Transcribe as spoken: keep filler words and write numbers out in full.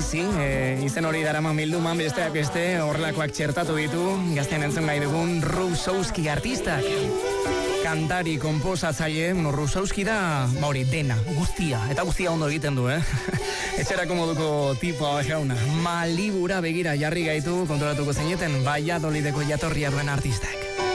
Rossi, e, izen hori darama milduman besteak beste horrelakoak txertatu ditu, gaztean entzun gai dugun Rusowski artistak. Kantari, komposatzaile, no, Rusowski da, ba hori, dena, guztia, eta guztia ondo egiten du, eh? Etxerako moduko tipoa jauna. Malibura begira jarri gaitu, kontrolatuko zeineten, Valladolideko jatorria duen artistak.